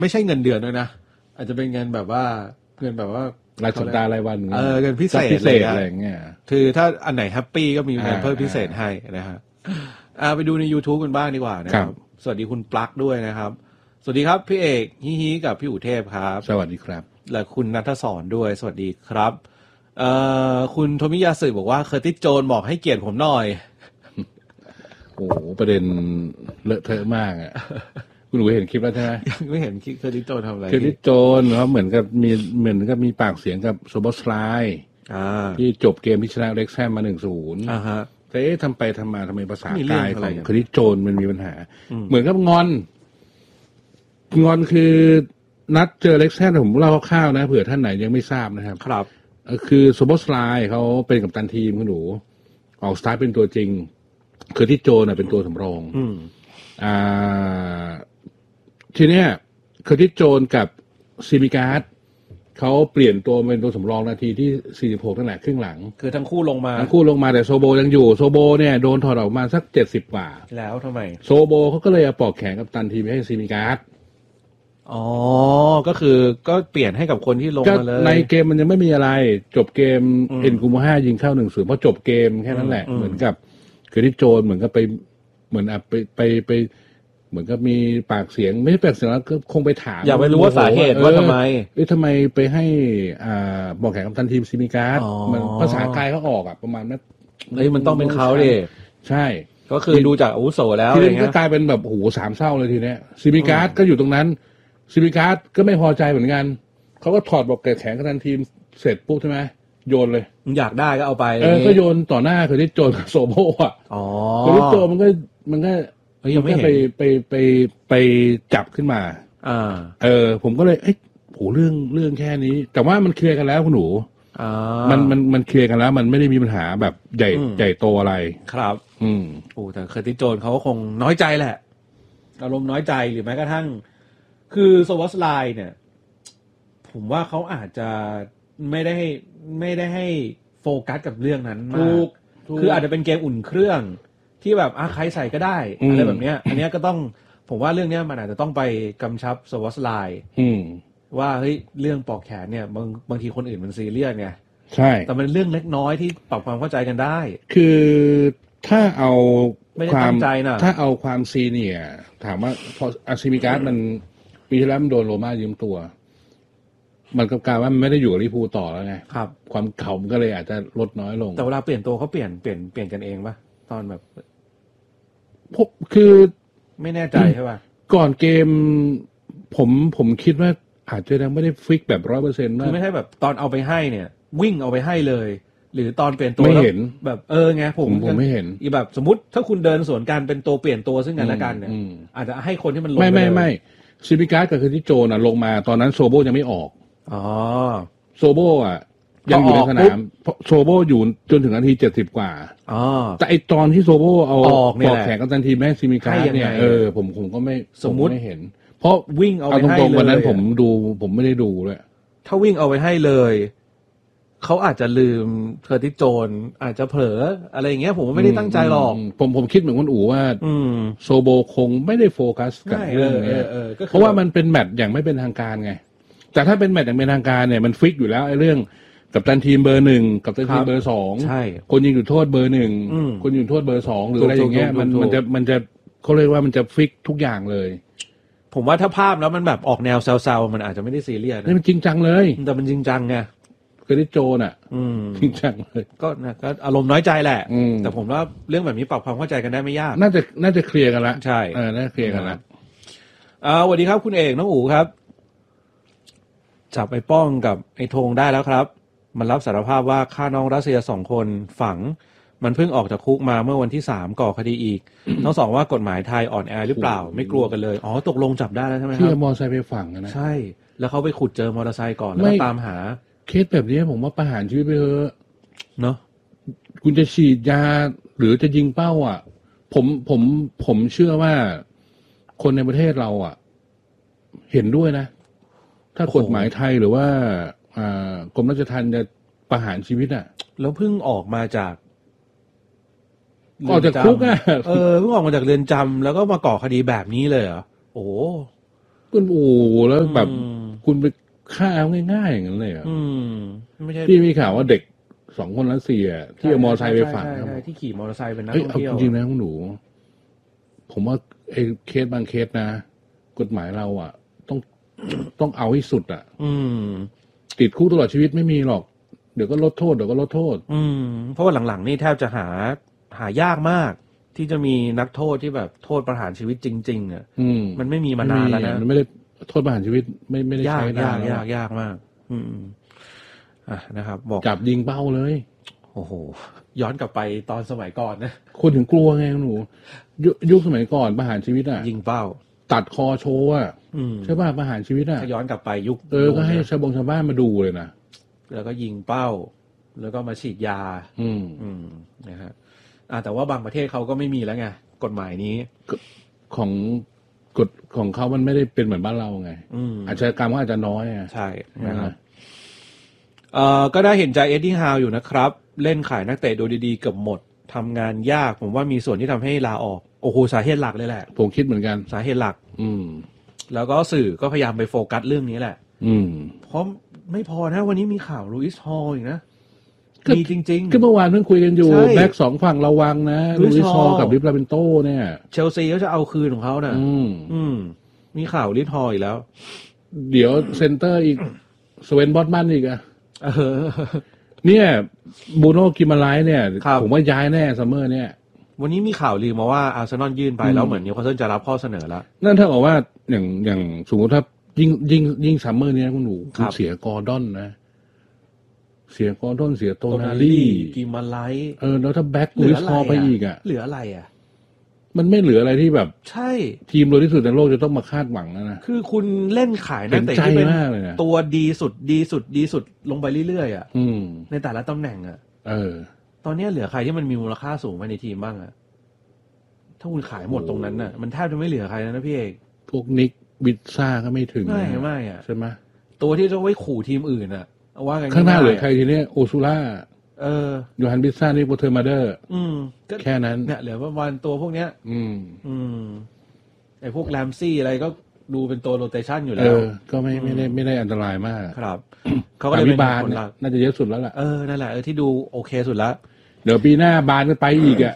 ไม่ใช่เงินเดือนด้วยนะอาจจะเป็นเงินแบบว่ารายสัปดาห์รายวันเงินพิเศษอะไรอย่างเงี้ยคือถ้าอันไหนแฮปปี้ก็มีเงินเพิ่มพิเศษให้นะฮะไปดูใน YouTube กันบ้างดีกว่านะครับสวัสดีคุณปลั๊กด้วยนะครับสวัสดีครับพี่เอกฮิกับพี่อุเทพครับสวัสดีครับและคุณณัฐศรด้วยสวัสดีครับคุณโทมิยาสึบอกว่าเคอร์ติสโจนบอกให้เกียรติผมหน่อยโอ้โหประเด็นเลอะเทอะมากอ่ะคุณหนูเห็นคลิปแล้วใช่ไหมยังไม่เห็นเคอร์ติสโจนทำอะไรเคอร์ติสโจนเขาเหมือนกับมีปากเสียงกับโซบอสไลน์ที่จบเกมที่ชนะเล็กแซมมา 1-0 ฮะแต่ทำไปทำมาทำไมภาษากายของเคอร์ติสโจนมันมีปัญหาเหมือนกับงอนคือนัดเจอเล็กแซมผมเล่าคร่าวๆนะเผื่อท่านไหนยังไม่ทราบนะครับครับคือโซบอสไลน์เขาเป็นกัปตันทีมคุณหนูออกสตาร์ทเป็นตัวจริงเคอร์ติสโจนเป็นตัวสำรองทีเนี้ยเคอร์ติสโจนกับซิมิการ์ดเขาเปลี่ยนตัวเป็นตัวสำรองนาทีที่46ตั้งแต่ครึ่งหลังคือทั้งคู่ลงมาแต่โซโบยังอยู่โซโบเนี่ยโดนถอดออกมาสัก70กว่าแล้วทำไมโซโบเขาก็เลยเอาปลอกแขนกับตันทีมให้ซิมิการ์ดก็คือก็เปลี่ยนให้กับคนที่ลงมาเลยในเกมมันยังไม่มีอะไรจบเกมเอ็นกูโม5ยิงเข้า 1-0 เพราะจบเกมแค่นั้นแหละเหมือนกับเคอร์ติสโจนเหมือนกับไปเหมือนไปเหมือนกับมีปากเสียงไม่ใช่ปากเสียงแล้วก็คงไปถามอยากไปรู้ว่าสาเหตุว่าทำไมไปให้บอกแข่งกัปตันทีมซิมิการ์ดมันภาษากายเขาออกอ่ะประมาณนั้นมันต้องเป็นเขาดิใช่ก็คือดูจากอาวุโสแล้วทีนี้ก็กลายเป็นแบบโอ้โหสามเศร้าเลยทีเนี้ยซิมิการ์ดก็อยู่ตรงนั้นซิมิการ์ดก็ไม่พอใจเหมือนกันเขาก็ถอดบอกแข่งกัปตันทีมเสร็จปุ๊บใช่ไหมโยนเลยอยากได้ก็เอาไปก็โยนต่อหน้าเคอร์ติสโจนกับโซโบอ่ะเคอร์ติสโจนมันก็ยังไม่เห็นไปจับขึ้นมาผมก็เลยโหเรื่องแค่นี้แต่ว่ามันเคลียร์กันแล้วคุณหนูมันเคลียร์กันแล้วมันไม่ได้มีปัญหาแบบใหญ่โตอะไรครับแต่เคอร์ติสโจนเขาก็คงน้อยใจแหละอารมณ์น้อยใจหรือแม้กระทั่งคือโซวอสไลน์เนี่ยผมว่าเขาอาจจะไม่ได้ให้โฟกัสกับเรื่องนั้นมากคืออาจจะเป็นเกมอุ่นเครื่องที่แบบใครใส่ก็ได้อะไรแบบเนี้ยอันเนี้ยก็ต้องผมว่าเรื่องเนี้ยมันอาจจะต้องไปกำชับโซวอสไลน์ว่าเฮ้ยเรื่องปอกแขนเนี่ยบางทีคนอื่นมันซีเรียสไงใช่แต่มันเรื่องเล็กน้อยที่ปรับความเข้าใจกันได้คือถ้าเอาความใจนะถ้าเอาความซีเนียร์ถามว่าพออาซิมิการ์ดมันปีที่แล้วมันโดนโรม่ายืมตัวมันก็กลายว่ามันไม่ได้อยู่กับลิเวอร์พูลต่อแล้วไงครับความเข่ามันก็เลยอาจจะลดน้อยลงแต่เวลาเปลี่ยนตัวเขาเปลี่ยนกันเองป่ะตอนแบบคือไม่แน่ใจใช่ป่ะก่อนเกมผมคิดว่าอาจจะยังไม่ได้ฟิกแบบ 100% คือไม่ใช่แบบตอนเอาไปให้เนี่ยวิ่งเอาไปให้เลยหรือตอนเปลี่ยนตัวไม่เห็นแบบไงผมไม่เห็นอีแบบสมมติถ้าคุณเดินสวนกันเป็นตัวเปลี่ยนตัวซึ่งกันและกันเนี่ยอาจจะให้คนที่มันลงไม่ซิมิการ์ดกับคือที่โจนลงมาตอนนั้นโซโบยังไม่ออกโซโบยังอยู่ในสนามโซโบอยู่จนถึงนาที70กว่าแต่ไอตอนที่โซโบเอาปลอกแขนกับตันทีแม่ซิมิการ์ดเนี่ยผมก็ไม่สมมุติไม่เห็นเพราะวิ่งเอาไปให้เลยวันนั้นผมไม่ได้ดูเลยถ้าวิ่งเอาไปให้เลยเขาอาจจะลืมเคอร์ติสโจนอาจจะเผลออะไรอย่างเงี้ยผมไม่ได้ตั้งใจหรอกผมคิดเหมือนคุณอู๋ว่าโซโบคงไม่ได้โฟกัสกับเรื่องนี้เพราะว่ามันเป็นแมตช์อย่างไม่เป็นทางการไงแต่ถ้าเป็นแมตช์อย่างเป็นทางการเนี่ยมันฟิกอยู่แล้วไอ้เรื่องกัปตันทีมเบอร์1กัปตันทีมเบอร์2 ใช่คนยิงจุดโทษเบอร์1คนยิงโทษเบอร์2หรืออะไรอย่างเงี้ยมันจะเขาเรียกว่ามันจะฟิกทุกอย่างเลยผมว่าถ้าภาพแล้วมันแบบออกแนวแซวๆมันอาจจะไม่ได้ซีเรียสนี่มันจริงจังเลยแต่มันจริงจังไงเคอร์ติสโจนจริงจังเลยก็อารมณ์น้อยใจแหละแต่ผมว่าเรื่องแบบนี้ปรับความเข้าใจกันได้ไม่ยากน่าจะเคลียร์กันละใช่น่าเคลียร์กันละสวัสดีครับคุณเอกน้องอู๋ครับจับไอ้ป้องกับไอ้ธงได้แล้วครับมันรับสารภาพว่าฆ่าน้องรัสเซีย2คนฝังมันเพิ่งออกจากคุกมาเมื่อวันที่3ก่อคดีอีกทั้ง2ว่ากฎหมายไทยอ่อนแอหรือเปล่าไม่กลัวกันเลยตกลงจับได้แล้วใช่ไหมครับที่มอเตอร์ไซค์ไปฝังนะใช่แล้วเขาไปขุดเจอมอเตอร์ไซค์ก่อนแล้วตามหาเคสแบบนี้ผมว่าประหารชีวิตไปเถอะเนาะคุณจะฉีดยาหรือจะยิงเป้าผมเชื่อว่าคนในประเทศเราเห็นด้วยนะถ้ากฎหมายไทยหรือว่ากรมราชทัณฑ์จะประหารชีวิตแล้วเพิ่งออกมาจากคุกเพิ่งออกมาจากเรือนจำแล้วก็มาก่อคดีแบบนี้เลยเหรอโอ้คุณโอ้แล้วแบบคุณไปฆ่าง่ายๆอย่างนั้นเลยอ่ะไม่ใช่ที่มีข่าวว่าเด็ก2 คนรัสเซียที่เอามอเตอร์ไซค์ไปฝังที่ขี่มอเตอร์ไซค์เป็นนักท่องเที่ยวจริงๆนะคุณหนูผมว่าไอ้เคสบางเคสนะกฎหมายเราอ่ะต้องเอาให้สุดอ่ะติดคุกตลอดชีวิตไม่มีหรอกเดี๋ยวก็ลดโทษเพราะว่าหลังๆนี่แทบจะหายากมากที่จะมีนักโทษที่แบบโทษประหารชีวิตจริงๆอ่ะมันไม่มีมานานแล้วนะมันไม่ได้โทษประหารชีวิตไม่ได้ใช้นานยากมากนะครับบอกจับยิงเป้าเลยโอ้โหย้อนกลับไปตอนสมัยก่อนนะคนถึงกลัวไงหนูยุคสมัยก่อนประหารชีวิตอ่ะยิงเป้าตัดคอโชว์อ่ะใช่ป่ะประหารชีวิตอ่ะย้อนกลับไปยุคก็ให้ชาวบ้านมาดูเลยนะแล้วก็ยิงเป้าแล้วก็มาฉีดยานะฮะแต่ว่าบางประเทศเขาก็ไม่มีแล้วไงกฎหมายนี้ของกฎของเขามันไม่ได้เป็นเหมือนบ้านเราไงอาชญากรรมก็อาจจะน้อยใช่นะครับก็ได้เห็นใจเอ็ดดี้ฮาวอยู่นะครับเล่นขายนักเตะโดยดีๆเกือบหมดทำงานยากผมว่ามีส่วนที่ทำให้ลาออกโอ้โหสาเหตุหลักเลยแหละผมคิดเหมือนกันสาเหตุหลักแล้วก็สื่อก็พยายามไปโฟกัสเรื่องนี้แหละเพราะไม่พอนะวันนี้มีข่าวลูอิสฮอลอีกนะมีจริงๆก็เมื่อวานเพิ่งคุยกันอยู่แบ็ก2 ฝั่งระวังนะลูอิสฮอลกับลิฟลาเบนโตเนี่ยเชลซีเขาจะเอาคืนของเขาน่ะมีข่าวลิฟฮอลอีกแล้วเดี๋ยวเซนเตอร์อีกสเวนบอตมันอีกอ่ะเนี่ยบูโน่กิมาไลท์เนี่ยผมว่าย้ายแน่ซัมเมอร์เนี่ยวันนี้มีข่าวลือมาว่าอาร์เซนอลยื่นไปแล้วเหมือนนิวคาสเซิลจะรับข้อเสนอแล้วนั่นถ้าบอกว่าอย่างสมมติถ้ายิ่งซัมเมอร์นี้คุณหนูเสียกอร์ดอนนะเสียกอร์ดอนเสียโตนาลี่กิมาไลท์แล้วถ้าแบ็คลุยส์ฮอลไปอีกอ่ะเหลืออะไรอ่ะมันไม่เหลืออะไรที่แบบใช่ทีมรวยที่สุดในโลกจะต้องมาคาดหวังนะคือคุณเล่นขายนักเตะที่เป็นตัวดีสุดลงไปเรื่อยๆอ่ะในแต่ละตำแหน่งอ่ะตอนนี้เหลือใครที่มันมีมูลค่าสูงไปในทีมบ้างอ่ะถ้าคุณขายหมดตรงนั้นน่ะมันแทบจะไม่เหลือใครแล้วนะพี่เอกพวกนิกวิดซ่าก็ไม่ถึงไม่อ่ะใช่ไหมตัวที่จะไว้ขู่ทีมอื่นอ่ะว่ากันข้างหน้าเหลือใครทีเนี้ยโอซูล่าโยฮันบิซ่านี่โปเทอร์มาเดอร์แค่นั้นเนี่ยเหลือประมาณตัวพวกเนี้ยไอ้พวกแรมซี่อะไรก็ดูเป็นตัวโรเตชันอยู่แล้วก็ไม่ได้อันตรายมากครับเขาก็เลยเป็นบานน่าจะเยอะสุดแล้วล่ะนั่นแหละที่ดูโอเคสุดแล้วเดี๋ยวปีหน้าบานก็ไปอีกอ่ะ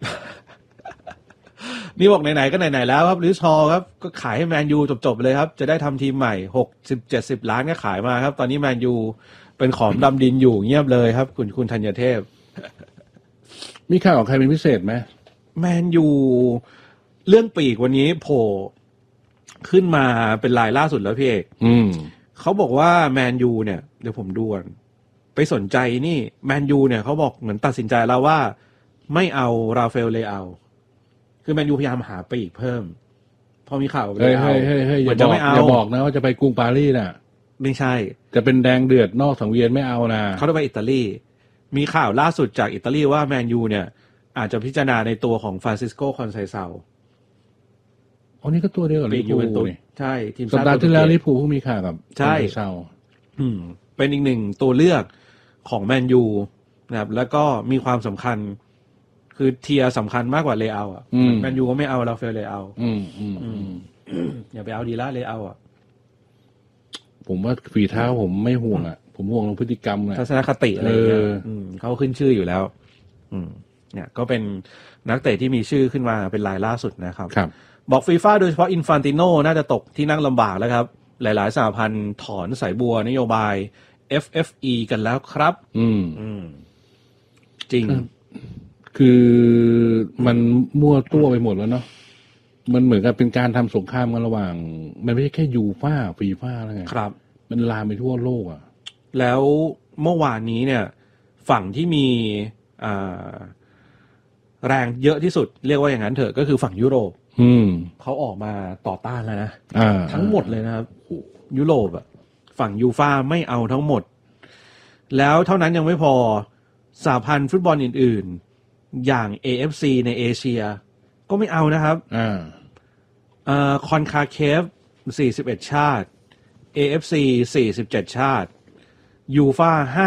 นี่บอกไหนๆก็ไหนๆแล้วครับลิสฮอลครับก็ขายให้แมนยูจบๆเลยครับจะได้ทำทีมใหม่60-70 ล้านก็ขายมาครับตอนนี้แมนยูเป็นขอมดำดินอยู่เงียบเลยครับคุณธัญเทพมีข่าวของใครเป็นพิเศษไหมแมนยูเรื่องปีกวันนี้โผล่ขึ้นมาเป็นรายล่าสุดแล้วพี่เอกเขาบอกว่าแมนยูเนี่ยเดี๋ยวผมดูก่อนไปสนใจนี่แมนยูเนี่ยเขาบอกเหมือนตัดสินใจแล้วว่าไม่เอาราฟาเอลเลอาคือแมนยูพยายามหาปีกเพิ่มพอมีข่าวเลยเอาอย่าบอกนะว่าจะไปกรุงปารีสน่ะไม่ใช่จะเป็นแดงเดือดนอกสังเวียนไม่เอานะเขาจะไปอิตาลีมีข่าวล่าสุดจากอิตาลีว่าแมนยูเนี่ยอาจจะพิจารณาในตัวของฟรานซิสโกคอนไซเซาอ๋อนี่ก็ตัวเดียวกับลิเวอร์พูลนี่ใช่ทีมสัปดาห์ที่แล้วลิเวอร์พูลเพิ่งมีข่าวกับคอนไซเซาเป็นอีกหนึ่งตัวเลือกของแมนยูนะครับแล้วก็มีความสำคัญคือเทียร์สำคัญมากกว่าเลอาอ่ะแมนยูก็ไม่เอาราฟาเอลเลอาอย่าไปเอาดีละเลอาอ่ะผมว่าฝีเท้าผมไม่ห่วงอ่ะผมห่วงพฤติกรรมทัศนคติอะไรเงี้ยเขาขึ้นชื่ออยู่แล้วเนี่ยก็เป็นนักเตะที่มีชื่อขึ้นมาเป็นรายล่าสุดนะครับบอกฟีฟ่าโดยเฉพาะอินฟันติโนน่าจะตกที่นั่งลำบากแล้วครับหลายๆสหพันธ์ถอนสายบัวนโยบาย FFE กันแล้วครับจริงคือมันมั่วตัวไปหมดแล้วเนาะมันเหมือนกับเป็นการทำสงครามกันระหว่างมันไม่ใช่แค่ยูฟ่าฟีฟ่าแล้วไงครับมันลามไปทั่วโลกอ่ะแล้วเมื่อวานนี้เนี่ยฝั่งที่มีแรงเยอะที่สุดเรียกว่าอย่างนั้นเถอะก็คือฝั่งยุโรปเขาออกมาต่อต้านแล้วนะทั้งหมดเลยนะครับยุโรปอ่ะฝั่งยูฟ่าไม่เอาทั้งหมดแล้วเท่านั้นยังไม่พอสหพันธ์ฟุตบอลอื่นๆอย่าง AFC ในเอเชียก็ไม่เอานะครับคอนคาเคฟ41ชาติ AFC 47ชาติยูฟ่า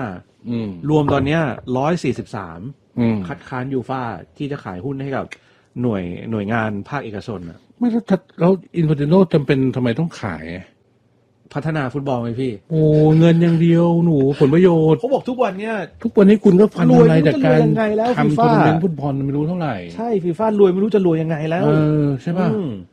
55รวมตอนเนี้ย143คัดค้านยูฟ่าที่จะขายหุ้นให้กับหน่วยงานภาคเอกชนอ่ะไม่แล้วอินฟานติโนจำเป็นทำไมต้องขายพัฒนาฟุตบอลไหมพี่โอ้เงินอย่างเดียวหนูผลประโยชน์เขาบอกทุกวันนี้คุณก็ฟันอะไรจากการทำทัวร์นาเมนต์ฟุตบอลไม่รู้เท่าไหร่ใช่ฟีฟ่ารวยไม่รู้จะรวยยังไงแล้วใช่ป่ะ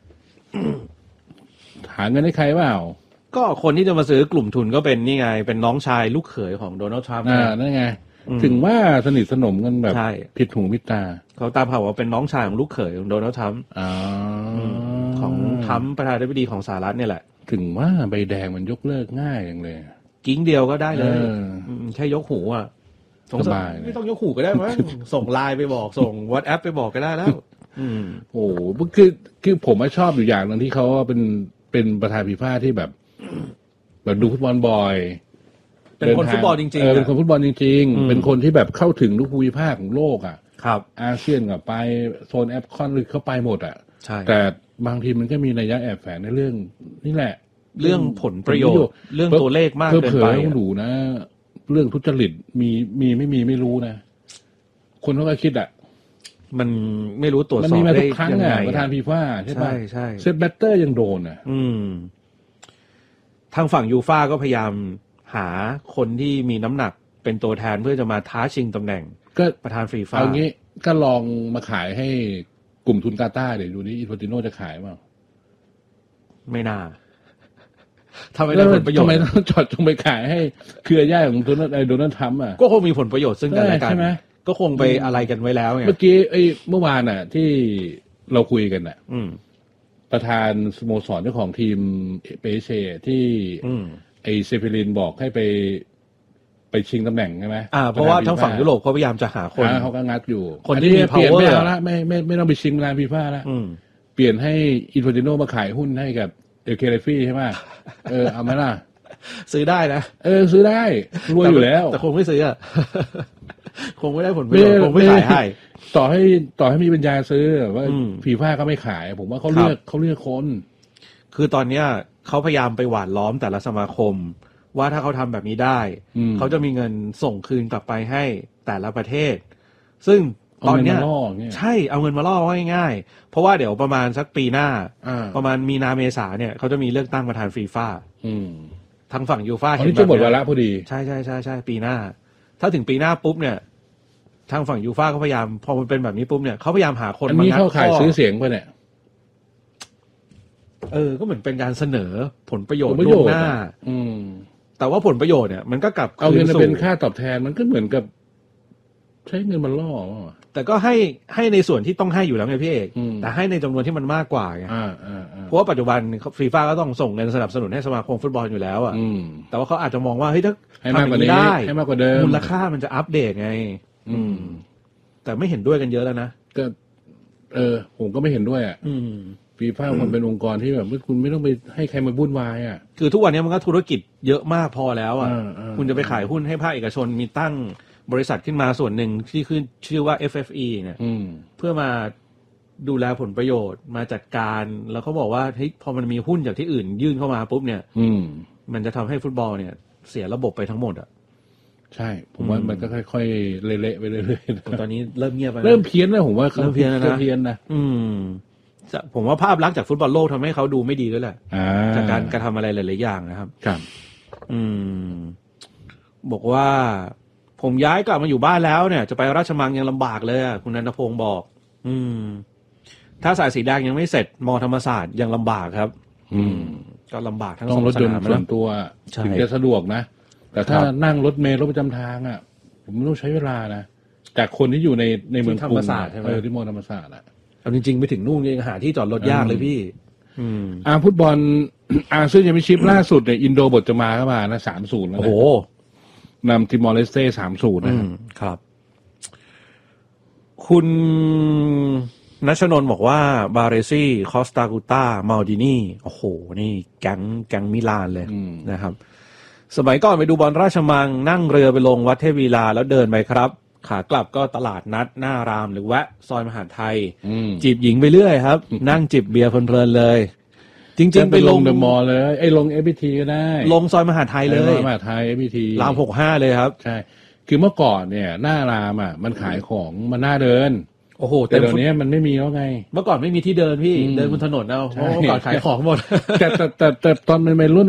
หาเงินให้ใครเปล่าก็คนที่จะมาซื้อกลุ่มทุนก็เป็นนี่ไงเป็นน้องชายลูกเขยของโดนัลด์ทรัมป์นั่นไงถึงว่าสนิทสนมกันแบบผิดหูผิดตาเขาตามข่าวว่าเป็นน้องชายของลูกเขยของโดนัลด์ทรัมป์ของทรัมป์ประธานาธิบดีของสหรัฐเนี่ยแหละถึงว่าใบแดงมันยกเลิกง่ายอย่างเลยกิ้งเดียวก็ได้เลยแค่ยกหูอ่ะสบายไม่ต้องยกหูก็ได้มั้งส่งไลน์ไปบอกส่ง WhatsApp ไปบอกก็ได้แล้วโอ้คือผมชอบอยู่อย่างนึงที่เขาเป็นประธานฟีฟ่าที่แบบดูฟุตบอลบ่อยเป็นคนฟุตบอลจริงๆเป็นคนฟุตบอลจริงๆเป็นคนที่แบบเข้าถึงทุกภูมิภาคของโลกอ่ะครับอาเซียนกับไปโซนแอฟคอนหรือเข้าไปหมดอ่ะใช่แต่บางทีมันก็มีนัยยะแอบแฝงในเรื่องนี่แหละเรื่องผลประโยชน์เรื่องตัวเลขมากเกินไปต้องดูนะเรื่องทุจริตมีไม่รู้นะคนเขาก็คิดอ่ะมันไม่รู้ตรวจสอบได้ยังไงประธานฟีฟ่าใช่ป่ะใช่เซตแบตเตอร์ยังโดนอ่ะทางฝั่งยูฟ่าก็พยายามหาคนที่มีน้ำหนักเป็นตัวแทนเพื่อจะมาท้าชิงตำแหน่งก็ประธานฟีฟ่าเอางี้ก็ลองมาขายให้กลุ่มทุนกาตาร์เดี๋ยวดูนี่อินฟานติโนจะขายมั้ยไม่น่าทำไมได้ผลประโยชน์ทำไมต้องจงไปขายให้เครือญาติของโดนัลด์ทรัมป์อ่ะก็คงมีผลประโยชน์ซึ่งกันและกันใช่ไหมก็คงไปอะไรกันไว้แล้วไงเมื่อกี้เมื่อวานอ่ะที่เราคุยกันอ่ะประธานสโมสรเจ้าของทีมเปเช่ที่ไอเซฟิลินบอกให้ไปชิงตำแหน่งใช่ไหมเพราะว่าทั้งฝั่งยุโรปเขาพยายามจะหาคนเขาก็งัดอยู่คนที่มี power ไม่เอาละไม่ต้องไปชิงงานฟีฟ่าละเปลี่ยนให้อินฟานติโนมาขายหุ้นให้กับเอลเคเรฟี่ใช่ไหมเอาไหมล่ะซื้อได้นะซื้อได้รวยอยู่แล้วแต่คงไม่ซื้อคงไม่ได้ผลประโยชน์คงไม่ขายให้ต่อให้มีปัญญาซื้อว่าฟีฟ่าก็ไม่ขายผมว่าเขาเลือกคนคือตอนเนี้ยเขาพยายามไปหว่านล้อมแต่ละสมาคมว่าถ้าเขาทำแบบนี้ได้เขาจะมีเงินส่งคืนกลับไปให้แต่ละประเทศซึ่งตอนเนี้ยใช่เอาเงินมาล่อง่ายๆเพราะว่าเดี๋ยวประมาณสักปีหน้าประมาณมีนาเมษาเนี่ยเขาจะมีเลือกตั้งประธานฟีฟ่าทางฝั่งยูฟ่าเห็นจะหมดวาระพอดีใช่ปีหน้าถ้าถึงปีหน้าปุ๊บเนี่ยทางฝั่งยูฟ่าเขาพยายามพอมันเป็นแบบนี้ปุ๊บเนี่ยเขาพยายามหาคนมางัดข้อเข้าขายซื้อเสียงไปเนี่ยก็เหมือนเป็นการเสนอผลประโยชน์ล่วงหน้าแต่ว่าผลประโยชน์เนี่ยมันก็กลับเอาเงินมาเป็นค่าตอบแทนมันก็เหมือนกับใช้เงินมันล่อแต่ก็ให้ในส่วนที่ต้องให้อยู่แล้วไงพี่เอกแต่ให้ในจำนวนที่มันมากกว่าไงเพราะว่าปัจจุบันฟีฟ่าก็ต้องส่งเงินสนับสนุนให้สมาคมฟุตบอลอยู่แล้วแต่ว่าเขาอาจจะมองว่าเฮ้ยถ้าทำอย่างนี้ได้ให้มากกว่าเดิมมูลค่ามันจะอัปเดตไงแต่ไม่เห็นด้วยกันเยอะแล้วนะก็ผมก็ไม่เห็นด้วยฟีฟ่ามันเป็นองค์กรที่แบบคุณไม่ต้องไปให้ใครมาวุ่นวายคือทุกวันนี้มันก็ธุรกิจเยอะมากพอแล้วคุณจะไปขายหุ้นให้ภาคเอกชนมีตั้งบริษัทขึ้นมาส่วนหนึ่งที่ขึ้นชื่อว่า FFE เนี่ยเพื่อมาดูแลผลประโยชน์มาจัดการแล้วเขาบอกว่าเฮ้ยพอมันมีหุ้นจากที่อื่นยื่นเข้ามาปุ๊บเนี่ยมันจะทำให้ฟุตบอลเนี่ยเสียระบบไปทั้งหมดใช่ผมว่ามันก็ค่อยๆเละๆไปเรื่อยๆตอนนี้เริ่มเงียบไปเริ่มเพี้ยนแล้วผมว่าเริ่มเพี้ยนนะผมว่าภาพลักษณ์จากฟุตบอลโลกทำให้เขาดูไม่ดีด้วยแหละจากการกระทำอะไรหลายๆอย่างนะครับครับบอกว่าผมย้ายกลับมาอยู่บ้านแล้วเนี่ยจะไปราชมังยังลำบากเลยคุณนันทพงศ์บอกถ้าสายสีแดงยังไม่เสร็จมอธรรมศาสตร์ยังลำบากครับก็ลำบากทั้งสองสนามส่วนตัวถึงจะสะดวกนะแต่ถ้านั่งรถเมล์รถประจำทางผมต้องใช้เวลานะจากคนที่อยู่ในเมืองธรรมศาสตร์ใช่ไหมที่มอธรรมศาสตร์เอาจริงๆไปถึงนู่นยังหาที่จอดรถยากเลยพี่ฟุตบอลอาเซียนแชมเปี้ยนชิพล่าสุดเนี่ยอินโดบทจะมาเข้ามานะ 3-0 แล้วนะโอ้โหนำทิมอร์เลสเต้ 3-0 นะครับคุณณชนนท์บอกว่าบาเรซี่คอสตากูต้ามาลดินีโอ้โหนี่แก๊งมิลานเลยนะครับสมัยก่อนไปดูบอลราชมังนั่งเรือไปลงวัดเทพวีลาแล้วเดินไปครับขากลับก็ตลาดนัดหน้ารามหรือแวะซอยมหาไทยจีบหญิงไปเรื่อยครับนั่งจิบเบียร์เพลินๆเลยจริงๆไปลงเดอะมอลล์เลยลง FPT ก็ได้ลงซอยมหาไทยเลยมหาไทย FPT ราม65เลยครับใช่คือเมื่อก่อนเนี่ยหน้ารามมันขายของมันน่าเดินโอ้โหแต่เดี๋ยวนี้มันไม่มีแล้วไงเมื่อก่อนไม่มีที่เดินพี่เดินบนถนนเอาเพราะเมื่อก่อนขายของหมดแต่ตอนเป็นวัยรุ่น